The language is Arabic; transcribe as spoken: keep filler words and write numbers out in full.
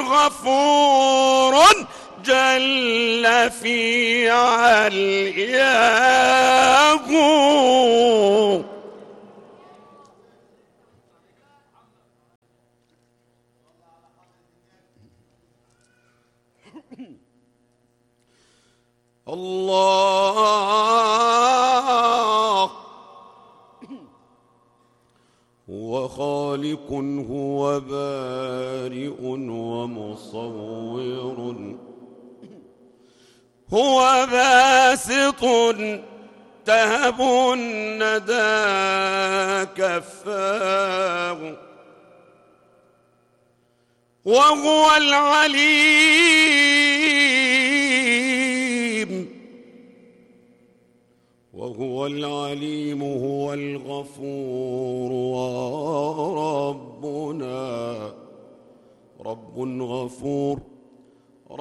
غفور جل في علياه. الله هو خالق، هو بارئ ومصور، هو باسط تهب الندى كفاه، وهو العليم، وهو العليم هو الغفور. وربنا رب غفور.